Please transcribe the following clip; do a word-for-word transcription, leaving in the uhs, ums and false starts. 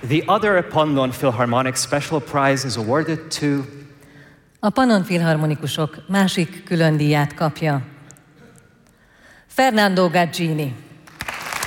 The other Pannon Philharmonic Special Prize is awarded to A Pannon Filharmonikusok másik különdíját kapja Fernando Gaggini.